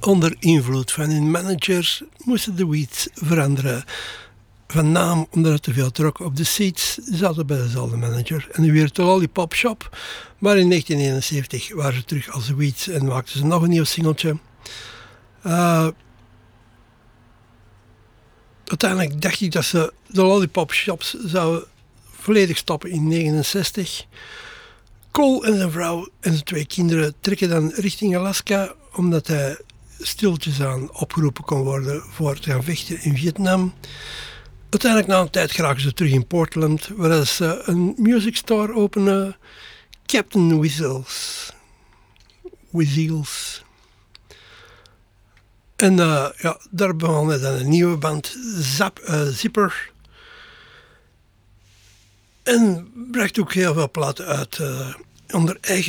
Onder invloed van hun managers moesten de Weeds veranderen van naam omdat het te veel trok op de seats. Ze zaten bij dezelfde manager. En nu weer de Lollipop Shop. Maar in 1971 waren ze terug als de Weeds en maakten ze nog een nieuw singeltje. Uiteindelijk dacht ik dat ze de Lollipop Shops zouden volledig stoppen in 1969. Cole en zijn vrouw en zijn 2 kinderen trekken dan richting Alaska, omdat hij stiltjes aan opgeroepen kon worden voor te gaan vechten in Vietnam. Uiteindelijk na een tijd geraken ze terug in Portland, waar ze een music store openen, Captain Weasels. En daar begonnen dan een nieuwe band, Zipper. En bracht ook heel veel platen uit onder eigen